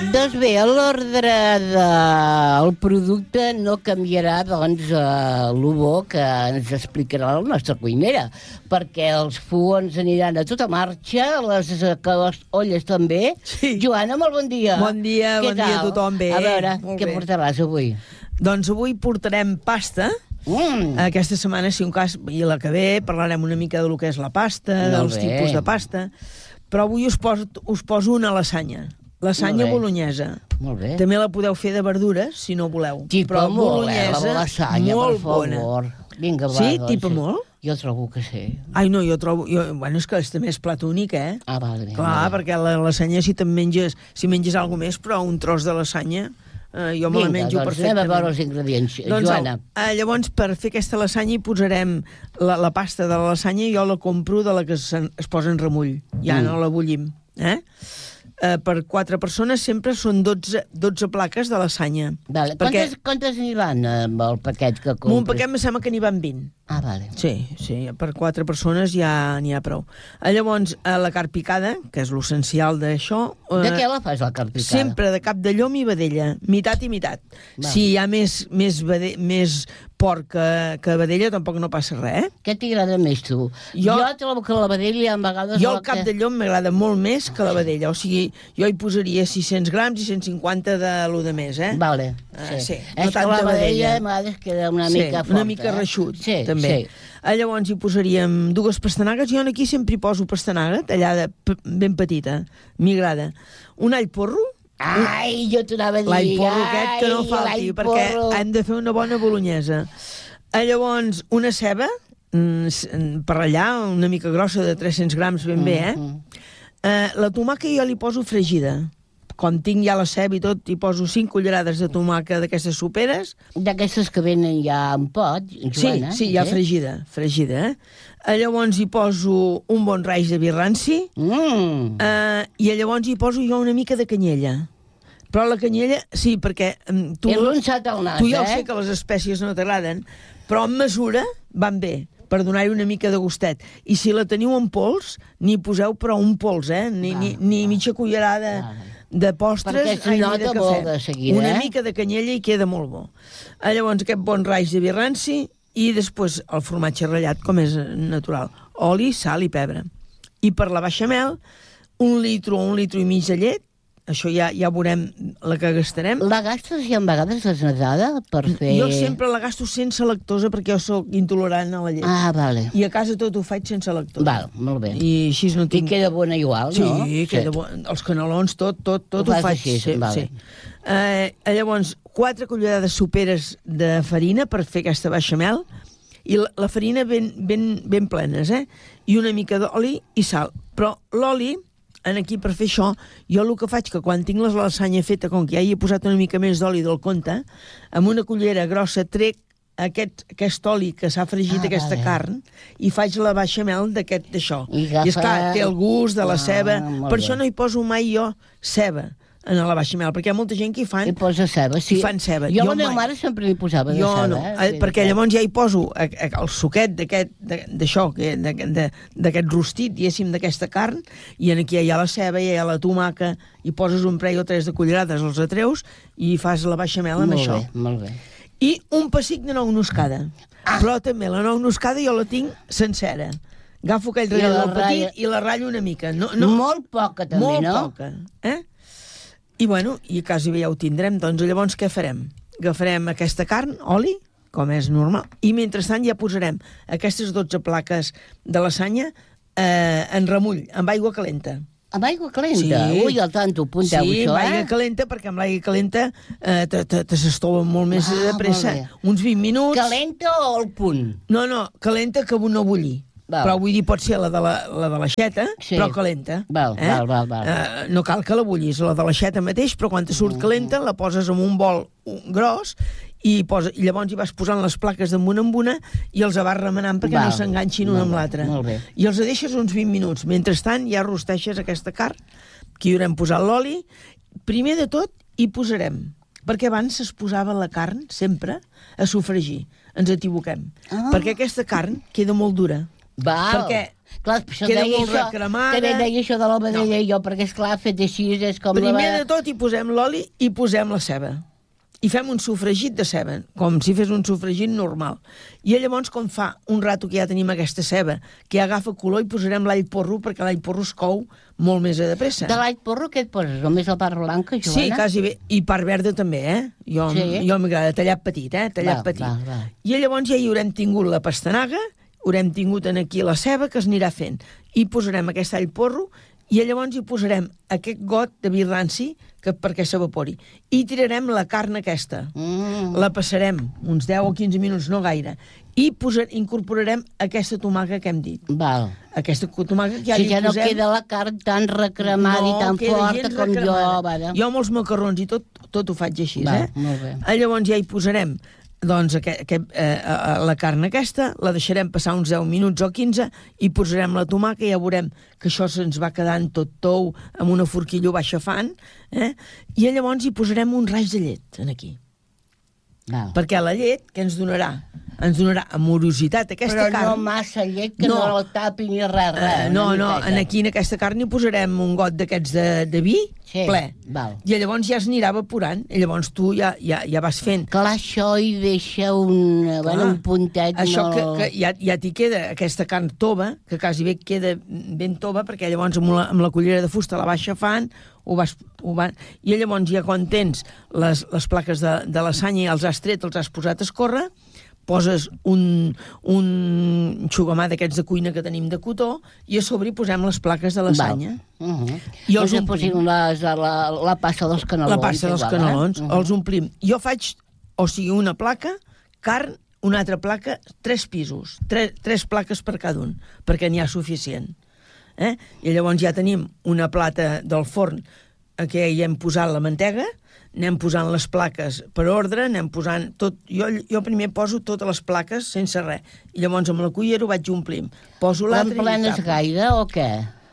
Doncs bé, l'ordre del producte no canviarà, doncs, l'Ubo, que ens explicarà la nostra cuinera, perquè els fogons aniran a tota marxa, les olles també. Sí. Joana, molt bon dia. Bon dia, Què bon dia a tal? tothom. Bé, A veure, molt què bé. portaràs avui? Doncs avui portarem pasta. Aquesta setmana, si un cas, i la que ve, parlarem una mica del que és la pasta, Molt dels bé. tipus de pasta, però avui us poso una lasanya. Lasanya Molt bé. bolonyesa. Molt bé. També la podeu fer de verdures, si no voleu. Tipa molt, bolonyesa, la lasanya, molt per favor. bona. Vinga, va, Sí? doncs, Tipa molt? Jo trobo que sí. Ai, no, jo trobo... Bueno, és que és també és plat únic, eh? Ah, vale, vinga. Clar, perquè la lasanya, si menges alguna més, però un tros de lasanya, jo me la menjo doncs perfectament. anem a veure els ingredients. Doncs, Joana. Llavors, per fer aquesta lasanya hi posarem la pasta de la lasanya, jo la compro de la que es posa en remull. Ja no la bullim. Per 4 persones sempre són 12 plaques de lasanya. Vale. Quantes n'hi van amb el paquet que compres? Amb un paquet em sembla que n'hi van 20. Ah, vale. Sí, per 4 persones ja n'hi ha prou. Llavors, la carn picada, que és l'essencial d'això... De què la fas, la carn picada? Sempre de cap de llom i vedella, mitat i mitat. Va. Si hi ha més porc que vedella, tampoc no passa res, eh? Què t'agrada més, tu? Jo trobo que la vedella, a vegades... Jo el cap de llom m'agrada molt més que la vedella. O sigui, jo hi posaria 600 grams i 150 de lo de més, eh? Vale, sí. És que la vedella a vegades queda una mica forta. Una mica reixut, sí, també. Sí. Llavors hi posaríem 2 pastanagues. Jo aquí sempre hi poso pastanaga, tallada ben petita. M'hi agrada. Un all porro. Ai, jo t'anava a dir... L'all porro aquest que no falti, perquè hem de fer una bona bolonyesa. Llavors, una ceba, per ratllar, una mica grossa de 300 grams ben bé, La tomàqueta jo li poso fregida. Quan tinc ja la ceba i tot, hi poso 5 cullerades de tomàqueta d'aquestes soperes. D'aquestes que venen ja en pot, Joana. Sí, ja fregida, Llavors hi poso un bon raig de vi ranci, i llavors hi poso jo una mica de canyella. Però la canyella, sí, perquè tu... És l'unçat al nas, Tu ja ho sé que les espècies no t'agraden, però en mesura van bé, per donar-hi una mica de gustet. I si la teniu en pols, n'hi poseu però un pols, ni mitja cullerada de postres, perquè es nota molt de seguida, una mica de canyella i queda molt bo. Llavors aquest bon raig de vi ranci i després el formatge ratllat, com és natural. Oli, sal i pebre. I per la beixamel, 1 litre o 1 litre i mig de llet. Això ja veurem la que gastarem. La gastes ja en vegades desnatada per fer... Jo sempre la gasto sense lactosa perquè jo sóc intolerant a la llet. Ah, vale. I a casa tot ho faig sense lactosa. Val, molt bé. I així no tinc... I queda bona igual, no? Sí, queda bona. Els canelons, tot ho faig així, vale. Llavors, 4 cullerades soperes de farina per fer aquesta beixamel, i la farina ben plenes, i una mica d'oli i sal. Però l'oli, aquí per fer això, jo el que faig que quan tinc la lasanya feta, com que ja hi he posat una mica més d'oli del compte, amb una cullera grossa trec aquest oli que s'ha fregit aquesta carn i faig la beixamel d'això. I esclar, té el gust de la ceba. Per això no hi poso mai jo ceba en la beixamel, perquè hi ha molta gent que hi fan... Hi posa ceba, sí. Hi fan ceba. Jo la meva mare sempre li posava de ceba. Jo no, perquè llavors ja hi poso el suquet d'això, d'aquest rostit, diguéssim, d'aquesta carn, i aquí hi ha la ceba, hi ha la tomaca, i poses un parell o 3 de cullerades, els atreus, i fas la beixamel amb això. Molt bé. I un pessic de nou noscada. Però també la nou noscada jo la tinc sencera. Agafo aquell ratllador petit i la ratllo una mica. Molt poca, també, no? Molt poca, I bueno, i quasi bé ja ho tindrem. Doncs llavors què farem? Agafarem aquesta carn, oli, com és normal, i mentrestant ja posarem aquestes 12 plaques de lasanya en remull, amb aigua calenta. Amb aigua calenta? Sí. Ui, al tanto, apunteu això, Sí, amb aigua calenta, perquè amb l'aigua calenta te s'estoven molt més de pressa. Uns 20 minuts... Calenta o al punt? No, calenta que no bullir. Però vull dir, pot ser la de l'aixeta, però calenta. Val. No cal que la bullis, la de l'aixeta mateix, però quan te surt calenta la poses en un bol gros i llavors hi vas posant les plaques damunt en una i els vas remenant perquè no s'enganxin una amb l'altra. I els deixes uns 20 minuts. Mentrestant ja rosteixes aquesta carn, que hi haurem posat l'oli. Primer de tot hi posarem, perquè abans es posava la carn sempre a sofregir. Ens equivoquem. Perquè aquesta carn queda molt dura. Perquè Clar, això queda deia molt això, recremada. també deia això de la vedella jo, perquè esclar, fet així és com... Primer de tot hi posem l'oli i posem la ceba. I fem un sofregit de ceba, com si fes un sofregit normal. I llavors, com fa un rato que ja tenim aquesta ceba, que ja agafa color, i posarem l'all porro, perquè l'all porro es cou molt més de pressa. De l'all porro què et poses? Només la part blanca, Joana? Sí, quasi bé. I part verda també, eh? Jo m'agrada tallat petit, tallat petit. Va. I llavors ja hi haurem tingut la pastanaga, haurem tingut aquí la ceba que es anirà fent. I posarem aquest all porro i llavors hi posarem aquest got de vi ranci perquè s'evapori. I tirarem la carn aquesta. La passarem uns 10 o 15 minuts, no gaire. I incorporarem aquesta tomaca que hem dit. Val. Aquesta tomaca que ja si li ja posem... no queda la carn tan recremada i tan forta com jo. Jo amb els macarrons i tot ho faig així, Molt bé. Llavors ja hi posarem doncs la carn aquesta, la deixarem passar uns 10 minuts o 15 i posarem la tomaca i ja veurem que això se'ns va quedant tot tou, amb una forquilla ho va aixafant, i llavors hi posarem un raig de llet aquí. Perquè la llet, què ens donarà? Ens donarà amorositat aquesta carn. Però no massa llet, que no la tapi ni res. No, aquí en aquesta carn hi posarem un got d'aquests de vi ple. I llavors ja es anirà evaporant. I llavors tu ja vas fent. Clar, això hi deixa un puntet això molt... que ja t'hi queda aquesta carn tova, que quasi bé queda ben tova, perquè llavors amb la cullera de fusta la vas aixafant, i llavors ja quan tens les plaques de lasanya i els has tret, els has posat a escórrer, poses un xugamà d'aquests de cuina que tenim de cotó i a sobre hi posem les plaques de lasanya. I els omplim la pasta dels canelons. La pasta dels canelons, els omplim. Jo faig, una placa, carn, una altra placa, 3 pisos, 3 plaques per cada un, perquè n'hi ha suficient. I llavors ja tenim una plata del forn que hi hem posat la mantega, anem posant les plaques per ordre, anem posant tot... Jo primer poso totes les plaques sense res, i llavors amb la cullera ho vaig omplint. Poso l'altre i l'emplenes gaire o què?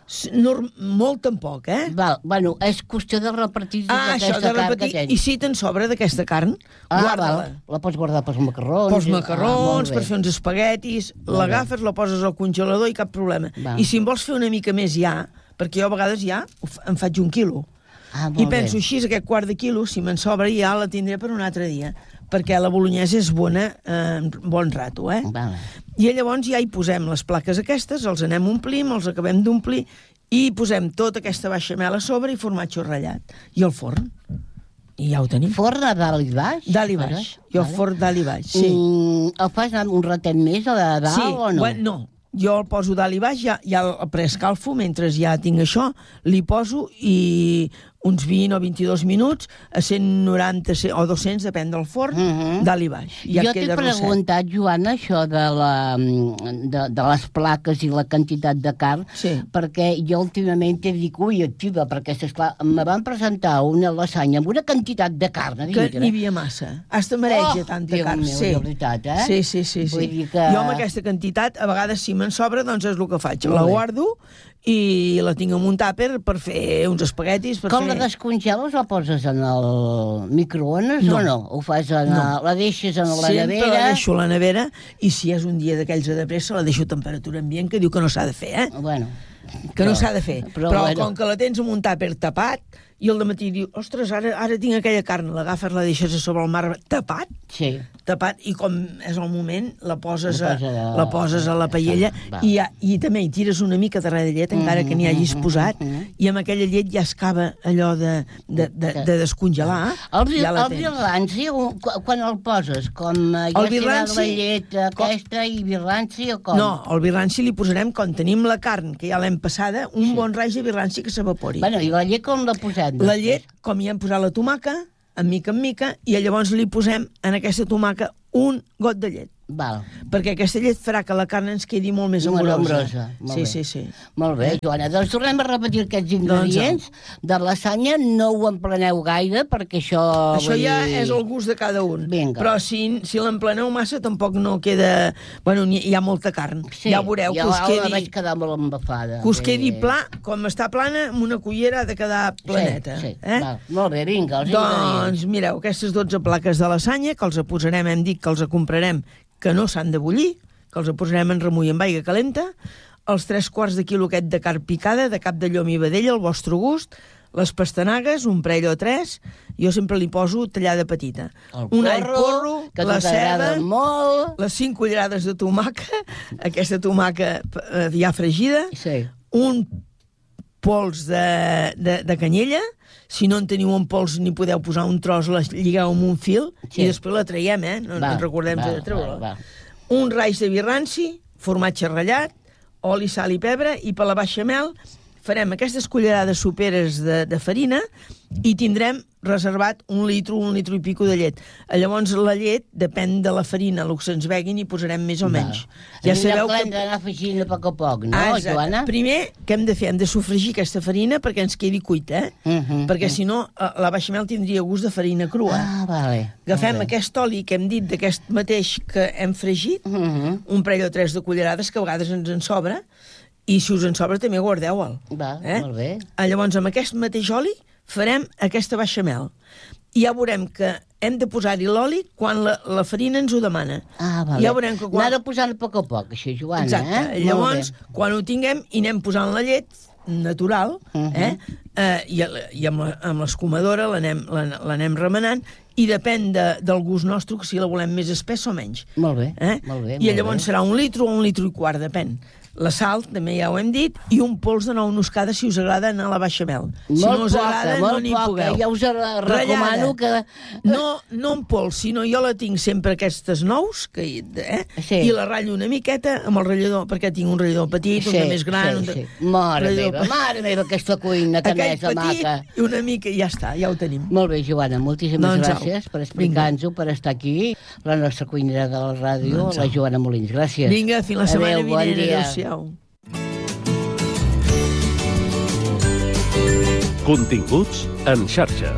Molt tampoc, Bueno, és qüestió de repartir aquesta carn que tens. I si te'n sobra d'aquesta carn, guarda-la. La pots guardar pels macarrons. Pels macarrons, per fer uns espaguetis, l'agafes, la poses al congelador i cap problema. I si en vols fer una mica més ja, perquè jo a vegades ja em faig 1 quilo. I penso així, aquest quart de quilo, si me'n sobra ja la tindré per un altre dia, perquè la bolognesa és bona bon rato, I llavors ja hi posem les plaques aquestes, els anem omplint, els acabem d'omplir, i posem tota aquesta beixamel a sobre i formatge ratllat. I al forn. I ja ho tenim. Forn a dalt i baix? Dalt i baix. Jo forn dalt i baix, sí. El fas un ratet més a dalt o no? No. Jo el poso dalt i baix, ja el preescalfo, mentre ja tinc això, li poso i uns 20 o 22 minuts a 190 o 200, depèn del forn, dalt i baix. Jo t'he preguntat, Joana, això de les plaques i la quantitat de carn, perquè jo últimament t'he dit, activa, perquè, esclar, me van presentar una lasanya amb una quantitat de carn. Que n'hi havia massa. Hasta mareja tanta carn. Déu meu, de veritat, Sí. Jo amb aquesta quantitat, a vegades si me'n sobra, doncs és el que faig. La guardo i la tinc en un tàper per fer uns espaguetis. Com la descongeles, la poses en el microones o no? Ho fas la deixes en la nevera? Sempre la deixo a la nevera i si és un dia d'aquells de pressa la deixo a temperatura ambient, que diu que no s'ha de fer, Bueno. Que no s'ha de fer. Però com que la tens en un tàper tapat, i al dematí diu, ostres, ara tinc aquella carn, l'agafes, la deixes a sobre el mar tapat, i com és el moment, la poses a la paella, i també hi tires una mica de llet, encara que n'hi hagis posat, i amb aquella llet ja es acaba allò de descongelar. El vi ranci, quan el poses? Com ja serà la llet aquesta i vi ranci o com? No, el vi ranci li posarem, quan tenim la carn, que ja l'hem passada, un bon raig de vi ranci que s'evapori. Bueno, i la llet com la posem? La llet, com hi hem posat la tomaca, en mica, i llavors li posem en aquesta tomaca un got de llet. Perquè aquesta llet farà que la carn ens quedi molt més amorosa. Sí. Molt bé, Joana. Doncs tornem a repetir aquests ingredients. De lasanya no ho empleneu gaire, perquè això... Això ja és el gust de cada un. Però si l'empleneu massa tampoc no queda... Bueno, hi ha molta carn. Ja veureu que us quedi... Ja vaig quedar molt embafada. Que us quedi pla, com està plana, amb una cullera ha de quedar planeta. Molt bé, vinga, els ingredients. Doncs mireu, aquestes 12 plaques de lasanya, que els posarem, hem dit que els comprarem, que no s'han de bullir, que els posarem en remull amb aigua calenta, els 3/4 de quilo aquest de carn picada, de cap de llom i vedella, al vostre gust, les pastanagues, un parell o 3, jo sempre li poso tallada petita. Un all porro, que la t'agrada ceba, molt. les 5 cullerades de tomaca, aquesta tomaca ja fregida, Sí. un pols de canyella, si no en teniu un pols ni podeu posar un tros, la lligueu amb un fil, Sí. i després la traiem, no ens recordem de treure-la. Un raix de vi ranci, formatge ratllat, oli, sal i pebre, i per la beixamel farem aquestes cullerades soperes de farina i tindrem reservat un litro i pico de llet. Llavors la llet depèn de la farina, el que se'ns veguin, i posarem més o menys. Ja sabeu que... hem d'anar afegint a poc, no, Joana? Primer, què hem de fer? Hem de sofregir aquesta farina perquè ens quedi cuita, perquè si no, la beixamel tindria gust de farina crua. Ah, vale. Agafem aquest oli que hem dit d'aquest mateix que hem fregit, un parell o 3 de cullerades, que a vegades ens en sobra, i si us en sobra també guardeu-el. Va, molt bé. Llavors, amb aquest mateix oli farem aquesta beixamel. I ja veurem que hem de posar-hi l'oli quan la farina ens ho demana. Ah, vale. Ja veurem que anar posant a poc, això, Joana. Exacte. Llavors, quan ho tinguem, i anem posant la llet natural, i amb l'escumadora l'anem remenant, i depèn del gust nostre, si la volem més espessa o menys. Molt bé, molt bé. I llavors serà un litro o un litro i quart, depèn. La sal, també ja ho hem dit, i un pols de nou moscada, si us agrada, anar a la beixamel. Si no us agrada, no n'hi pugueu. Ja us recomano que... No en pols, sinó jo la tinc sempre aquestes nous, i la ratllo una miqueta amb el ratllador, perquè tinc un ratllador petit, un de més gran... Mare meva, aquesta cuina que més maca. I una mica, i ja està, ja ho tenim. Molt bé, Joana, moltíssimes gràcies per explicar-nos-ho, per estar aquí, la nostra cuinera de la ràdio, la Joana Molins. Gràcies. Vinga, fins la setmana vinent. Adéu-siau. Continguts en xarxa.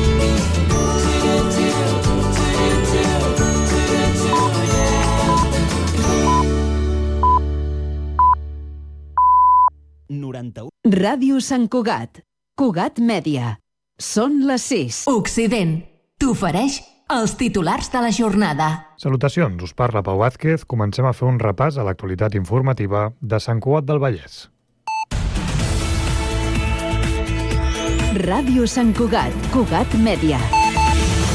Ràdio Sant Cugat. Cugat Mèdia. Són les 6. Occident. T'ofereix els titulars de la jornada. Salutacions, us parla Pau Vázquez. Comencem a fer un repàs a l'actualitat informativa de Sant Cugat del Vallès. Ràdio Sant Cugat, Cugat Mèdia.